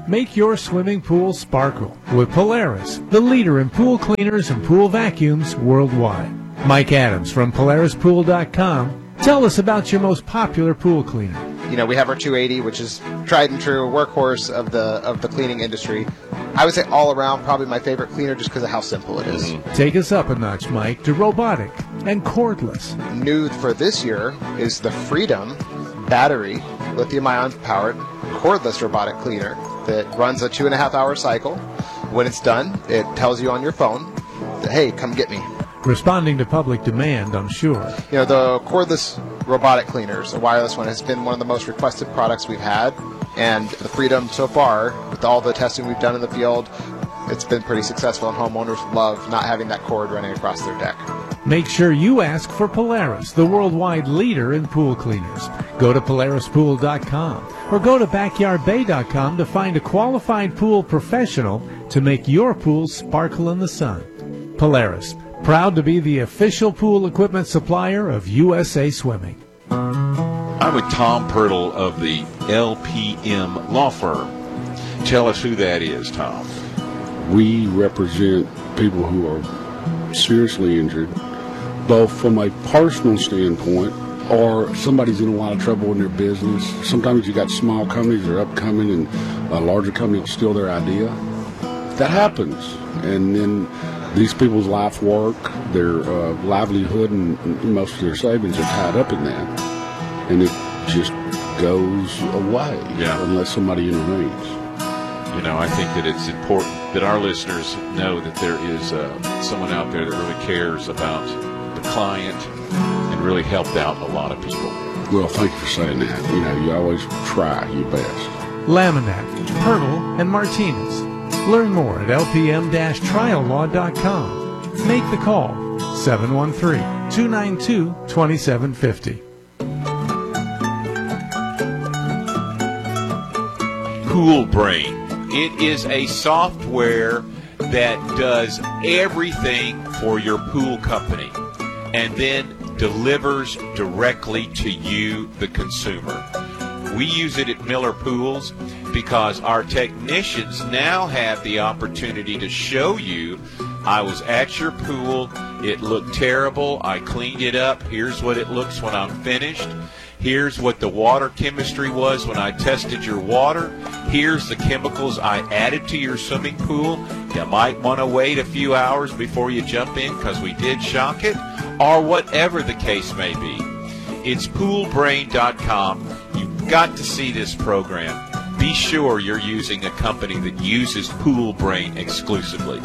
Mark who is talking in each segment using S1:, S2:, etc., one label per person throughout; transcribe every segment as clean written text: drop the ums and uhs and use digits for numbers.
S1: Make your swimming pool sparkle with Polaris, the leader in pool cleaners and pool vacuums worldwide. Mike Adams from PolarisPool.com. Tell us about your most popular pool cleaner.
S2: You know, we have our 280, which is tried and true workhorse of the cleaning industry. I would say all around probably my favorite cleaner just because of how simple it is.
S1: Take us up a notch, Mike, to robotic and cordless.
S2: New for this year is the Freedom battery, lithium-ion powered, cordless robotic cleaner that runs a 2.5-hour cycle. When it's done, it tells you on your phone that, hey, come get me.
S1: Responding to public demand, I'm sure.
S2: You know, the cordless robotic cleaners, the wireless one, has been one of the most requested products we've had. And the Freedom so far, with all the testing we've done in the field, it's been pretty successful, and homeowners love not having that cord running across their deck.
S1: Make sure you ask for Polaris, the worldwide leader in pool cleaners. Go to PolarisPool.com or go to BackyardBay.com to find a qualified pool professional to make your pool sparkle in the sun. Polaris, proud to be the official pool equipment supplier of USA Swimming.
S3: I'm with Tom Pirtle of the LPM Law Firm. Tell us who that is, Tom.
S4: We represent people who are seriously injured, both from a personal standpoint or somebody's in a lot of trouble in their business. Sometimes you got small companies that are upcoming and a larger company will steal their idea. That happens. And then these people's life work, their livelihood, and most of their savings are tied up in that. And it just goes away unless somebody intervenes.
S3: You know, I think that it's important that our listeners know that there is someone out there that really cares about the client and really helped out a lot of people.
S4: Well, thank you for saying that. You know, you always try your best.
S1: Laminac, Pirtle, and Martinez. Learn more at lpm-triallaw.com. Make the call, 713-292-2750.
S3: Pool Brain. It is a software that does everything for your pool company and then delivers directly to you, the consumer. We use it at Miller Pools because our technicians now have the opportunity to show you, I was at your pool, it looked terrible, I cleaned it up, here's what it looks when I'm finished. Here's what the water chemistry was when I tested your water. Here's the chemicals I added to your swimming pool. You might want to wait a few hours before you jump in because we did shock it, or whatever the case may be. It's poolbrain.com. You've got to see this program. Be sure you're using a company that uses Pool Brain exclusively.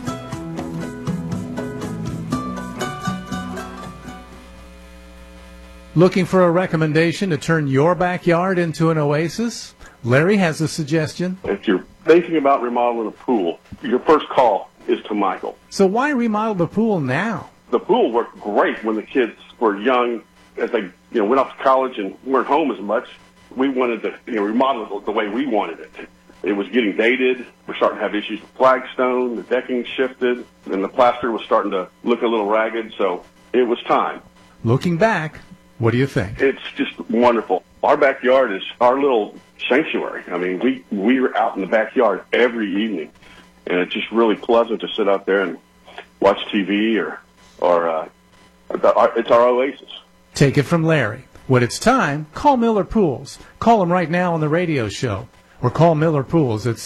S1: Looking for a recommendation to turn your backyard into an oasis? Larry has a suggestion.
S5: If you're thinking about remodeling a pool, your first call is to Michael.
S1: So why remodel the pool now?
S5: The pool worked great when the kids were young. As they went off to college and weren't home as much, we wanted to remodel it the way we wanted it. It was getting dated. We're starting to have issues with flagstone. The decking shifted, and the plaster was starting to look a little ragged. So it was time.
S1: Looking back, what do you think?
S5: It's just wonderful. Our backyard is our little sanctuary. I mean, we were out in the backyard every evening, and it's just really pleasant to sit out there and watch TV or it's our oasis.
S1: Take it from Larry. When it's time, call Miller Pools. Call him right now on the radio show. Or call Miller Pools at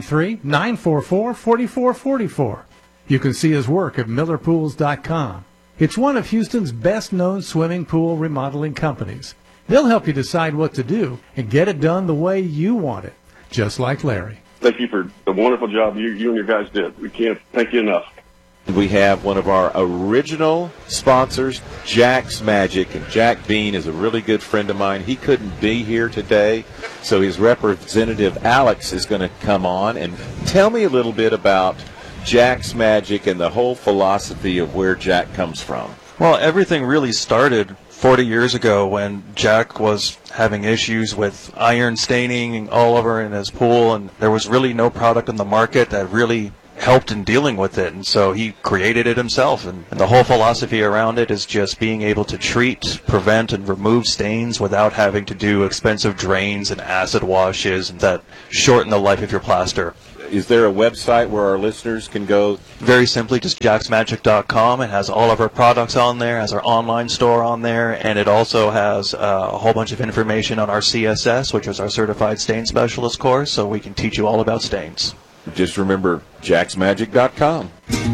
S1: 713-944-4444. You can see his work at millerpools.com. It's one of Houston's best-known swimming pool remodeling companies. They'll help you decide what to do and get it done the way you want it, just like Larry.
S5: Thank you for the wonderful job you and your guys did. We can't thank you enough.
S3: We have one of our original sponsors, Jack's Magic, and Jack Bean is a really good friend of mine. He couldn't be here today, so his representative, Alex, is going to come on and tell me a little bit about Jack's Magic and the whole philosophy of where Jack comes from.
S6: Well, everything really started 40 years ago when Jack was having issues with iron staining all over in his pool, and there was really no product on the market that really helped in dealing with it, and so he created it himself. And the whole philosophy around it is just being able to treat, prevent, and remove stains without having to do expensive drains and acid washes that shorten the life of your plaster.
S7: Is there a website where our listeners can go?
S6: Very simply, just jacksmagic.com. It has all of our products on there, has our online store on there, and it also has a whole bunch of information on our CSS, which is our Certified Stain Specialist course, so we can teach you all about stains.
S7: Just remember, jacksmagic.com.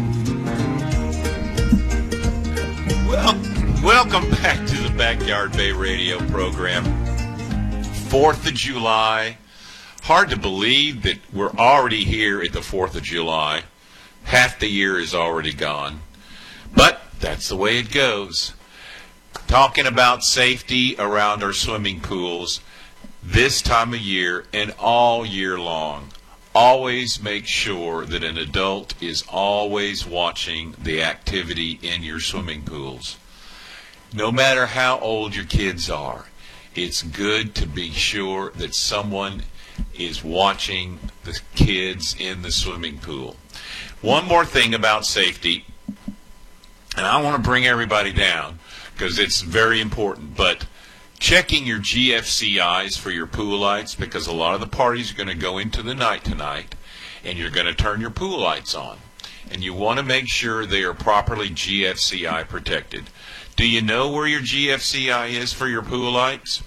S3: Well, welcome back to the Backyard Bay Radio program. 4th of July. Hard to believe that we're already here at the 4th of July. Half the year is already gone. But that's the way it goes. Talking about safety around our swimming pools this time of year and all year long. Always make sure that an adult is always watching the activity in your swimming pools. No matter how old your kids are, it's good to be sure that someone is watching the kids in the swimming pool. One more thing about safety, and I want to bring everybody down because it's very important, but checking your GFCIs for your pool lights, because a lot of the parties are going to go into the night tonight and you're going to turn your pool lights on, and you want to make sure they are properly GFCI protected. Do you know where your GFCI is for your pool lights?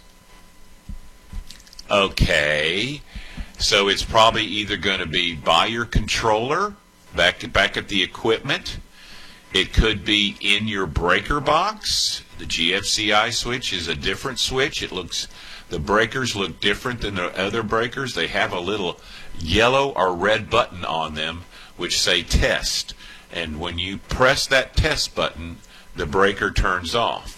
S3: Okay, so it's probably either going to be by your controller, back at the equipment. It could be in your breaker box. The GFCI switch is a different switch. The breakers look different than the other breakers. They have a little yellow or red button on them which say test. And when you press that test button, the breaker turns off.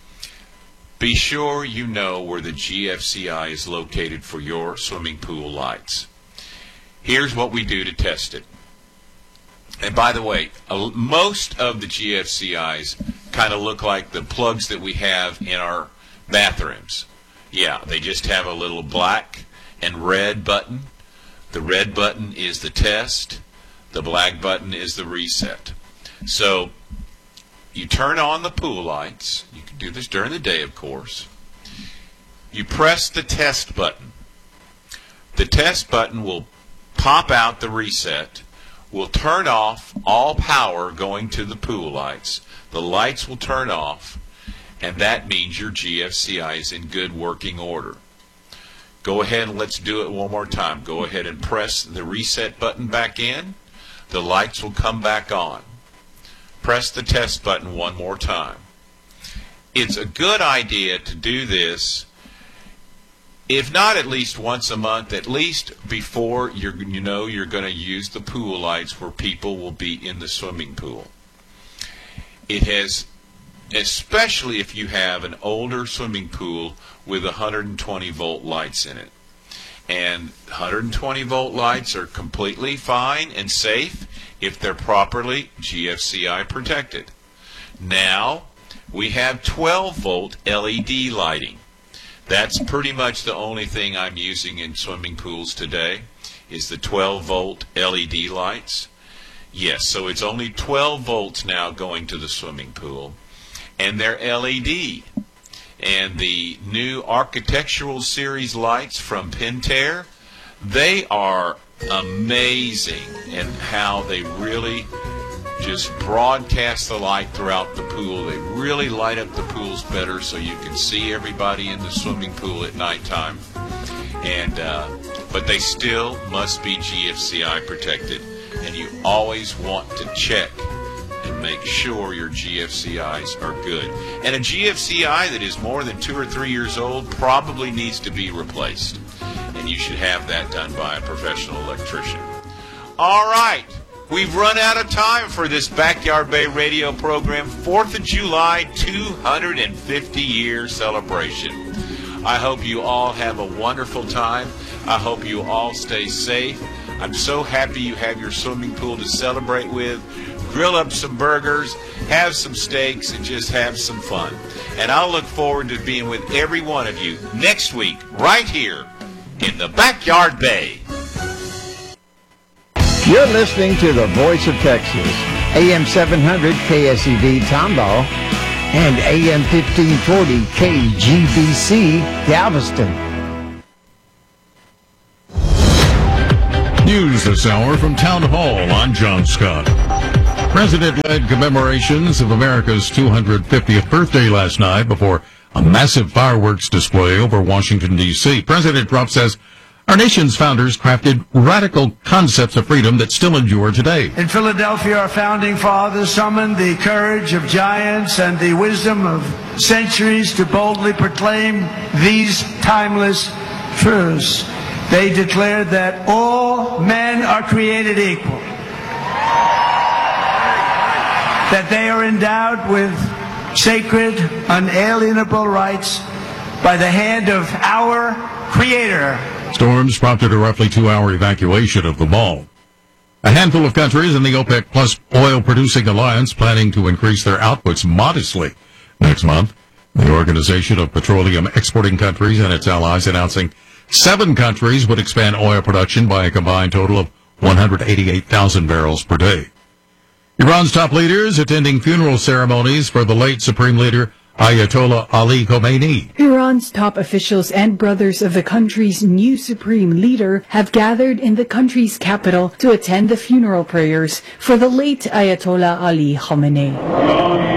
S3: Be sure you know where the GFCI is located for your swimming pool lights. Here's what we do to test it. And by the way, most of the GFCIs kind of look like the plugs that we have in our bathrooms. Yeah, they just have a little black and red button. The red button is the test. The black button is the reset. So you turn on the pool lights. You can do this during the day, of course. You press the test button. The test button will pop out the reset, will turn off all power going to the pool lights. The lights will turn off, and that means your GFCI is in good working order. Go ahead and let's do it one more time. Go ahead and press the reset button back in. The lights will come back on. Press the test button one more time. It's a good idea to do this, if not at least once a month, at least before you're going to use the pool lights where people will be in the swimming pool. It has, especially if you have an older swimming pool with 120 volt lights in it. And 120 volt lights are completely fine and safe if they're properly GFCI protected. Now we have 12 volt LED lighting. That's pretty much the only thing I'm using in swimming pools today is the 12 volt LED lights. Yes, so it's only 12 volts now going to the swimming pool, and they're LED. And the new Architectural Series lights from Pentair, they are amazing in how they really just broadcast the light throughout the pool. They really light up the pools better so you can see everybody in the swimming pool at nighttime. And but they still must be GFCI protected, and you always want to check and make sure your GFCIs are good. And a GFCI that is more than 2 or 3 years old probably needs to be replaced, and you should have that done by a professional electrician. All right, we've run out of time for this Backyard Bay radio program, 4th of July 250-year celebration. I hope you all have a wonderful time. I hope you all stay safe. I'm so happy you have your swimming pool to celebrate with. Grill up some burgers, have some steaks, and just have some fun. And I'll look forward to being with every one of you next week right here in the Backyard Bay.
S8: You're listening to the Voice of Texas, AM 700 KSEV Tomball and AM 1540 KGBC Galveston.
S9: News this hour from Town Hall. I'm John Scott. President-led commemorations of America's 250th birthday last night before a massive fireworks display over Washington, D.C. President Trump says our nation's founders crafted radical concepts of freedom that still endure today.
S10: In Philadelphia, our founding fathers summoned the courage of giants and the wisdom of centuries to boldly proclaim these timeless truths. They declared that all men are created equal, that they are endowed with sacred, unalienable rights by the hand of our Creator.
S9: Storms prompted a roughly 2-hour evacuation of the mall. A handful of countries in the OPEC Plus oil-producing alliance planning to increase their outputs modestly next month. The Organization of Petroleum Exporting Countries and its allies announcing 7 countries would expand oil production by a combined total of 188,000 barrels per day. Iran's top leaders attending funeral ceremonies for the late Supreme Leader Ayatollah Ali Khamenei.
S11: Iran's top officials and brothers of the country's new supreme leader have gathered in the country's capital to attend the funeral prayers for the late Ayatollah Ali Khamenei.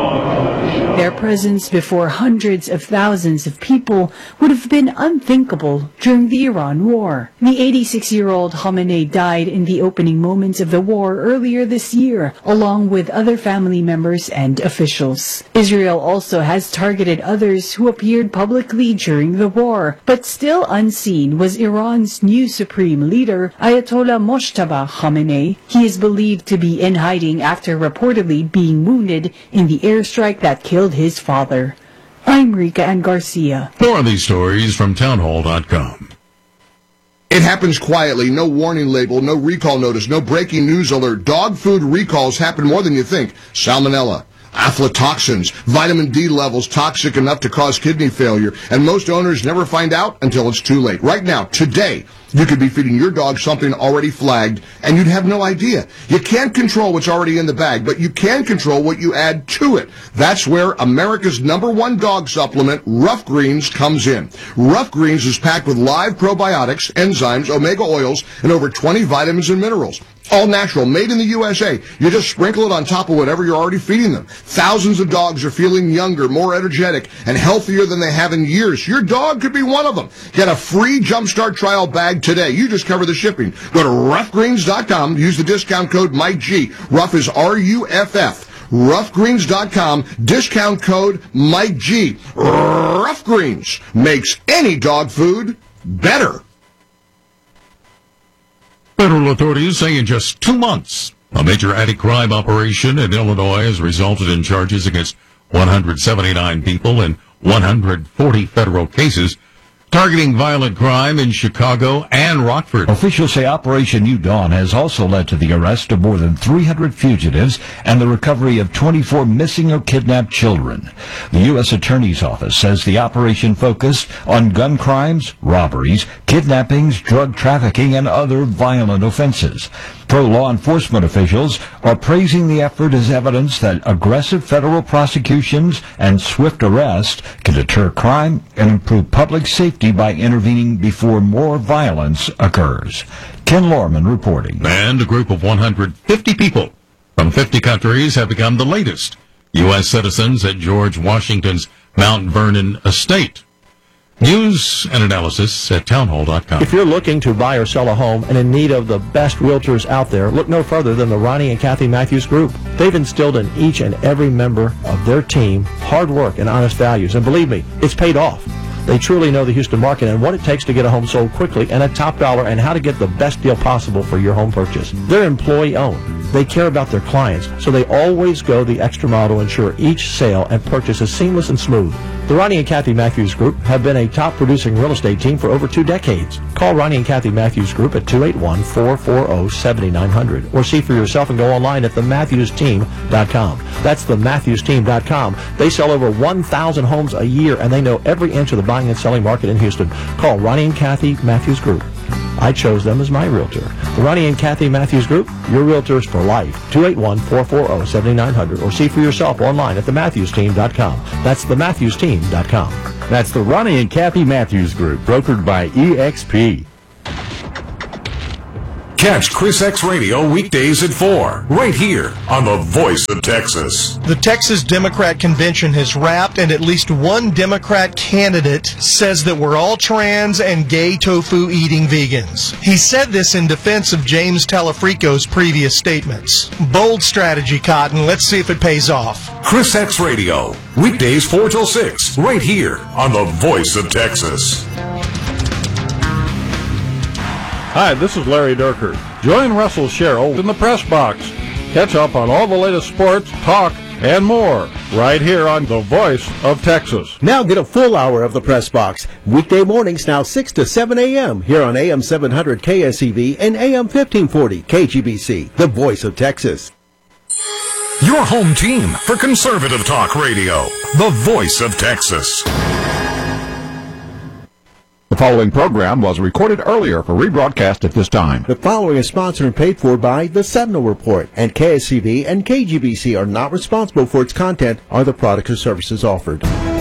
S11: Their presence before hundreds of thousands of people would have been unthinkable during the Iran war. The 86-year-old Khamenei died in the opening moments of the war earlier this year, along with other family members and officials. Israel also has targeted others who appeared publicly during the war, but still unseen was Iran's new supreme leader, Ayatollah Mojtaba Khamenei. He is believed to be in hiding after reportedly being wounded in the airstrike that killed his father. I'm Rika Ann Garcia.
S9: More of these stories from townhall.com.
S12: It happens quietly, no warning label, no recall notice, no breaking news alert. Dog food recalls happen more than you think. Salmonella, aflatoxins, vitamin D levels toxic enough to cause kidney failure, and most owners never find out until it's too late. Right now, today, you could be feeding your dog something already flagged, and you'd have no idea. You can't control what's already in the bag, but you can control what you add to it. That's where America's #1 dog supplement, Rough Greens, comes in. Rough Greens is packed with live probiotics, enzymes, omega oils, and over 20 vitamins and minerals. All natural, made in the USA. You just sprinkle it on top of whatever you're already feeding them. Thousands of dogs are feeling younger, more energetic, and healthier than they have in years. Your dog could be one of them. Get a free Jumpstart trial bag today. You just cover the shipping. Go to roughgreens.com. Use the discount code Mike G. Rough is R-U-F-F. Roughgreens.com. Discount code Mike G. Rough Greens makes any dog food better.
S9: Federal authorities say in just 2 months, a major anti-crime operation in Illinois has resulted in charges against 179 people in 140 federal cases, targeting violent crime in Chicago and Rockford.
S13: Officials say Operation New Dawn has also led to the arrest of more than 300 fugitives and the recovery of 24 missing or kidnapped children. The U.S. Attorney's Office says the operation focused on gun crimes, robberies, kidnappings, drug trafficking, and other violent offenses. Pro-law enforcement officials are praising the effort as evidence that aggressive federal prosecutions and swift arrest can deter crime and improve public safety by intervening before more violence occurs. Ken Lorman reporting.
S9: And a group of 150 people from 50 countries have become the latest U.S. citizens at George Washington's Mount Vernon estate. News and analysis at townhall.com.
S14: If you're looking to buy or sell a home and in need of the best realtors out there, look no further than the Ronnie and Kathy Matthews Group. They've instilled in each and every member of their team hard work and honest values. And believe me, it's paid off. They truly know the Houston market and what it takes to get a home sold quickly and at top dollar and how to get the best deal possible for your home purchase. They're employee-owned. They care about their clients, so they always go the extra mile to ensure each sale and purchase is seamless and smooth. The Ronnie and Kathy Matthews Group have been a top-producing real estate team for over 2 decades. Call Ronnie and Kathy Matthews Group at 281-440-7900 or see for yourself and go online at thematthewsteam.com. That's thematthewsteam.com. They sell over 1,000 homes a year, and they know every inch of the buying and selling market in Houston. Call Ronnie and Kathy Matthews Group. I chose them as my realtor. The Ronnie and Kathy Matthews Group, your realtors for life. 281-440-7900 or see for yourself online at thematthewsteam.com. That's thematthewsteam.com.
S15: That's the Ronnie and Kathy Matthews Group, brokered by EXP.
S16: Catch Chris X Radio weekdays at 4, right here on the Voice of Texas.
S17: The Texas Democrat Convention has wrapped, and at least one Democrat candidate says that we're all trans and gay tofu-eating vegans. He said this in defense of James Talafrico's previous statements. Bold strategy, Cotton. Let's see if it pays off.
S16: Chris X Radio, weekdays 4 till 6, right here on the Voice of Texas.
S18: Hi, this is Larry Durker. Join Russell Sherrill in the Press Box. Catch up on all the latest sports, talk, and more right here on The Voice of Texas.
S19: Now get a full hour of the Press Box. Weekday mornings now 6 to 7 a.m. here on AM 700 KSEV and AM 1540 KGBC, The Voice of Texas.
S16: Your home team for conservative talk radio, the Voice of Texas.
S15: The following program was recorded earlier for rebroadcast at this time.
S19: The following is sponsored and paid for by The Sentinel Report, and KSCV and KGBC are not responsible for its content or the products or services offered.